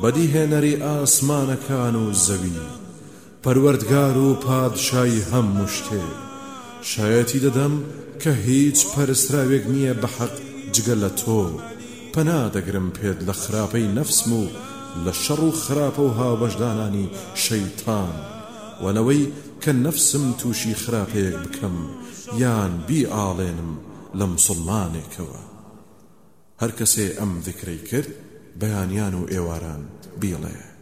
بەدیهێنەری ئاسمانەکان و زەوی پەروەردگار و پادشای هەموو شتێ شایەتی دەدەم کە هیچ پەرستراوێک نییە بە حەق جگە لە تۆ پەنا دەگرم پێت لە خراپەی نەفسم و لە شەڕ و خراپە و هاوبەشدانانی شەیتان وەنەوەی کە نەفسم تووشی خراپەیەک بکەم یان بیئاڵێنم لە موسڵمانێکەوە. هەر کەسێ ئەم ذکرەی کرد بەیانیان و ئێواران بیڵێ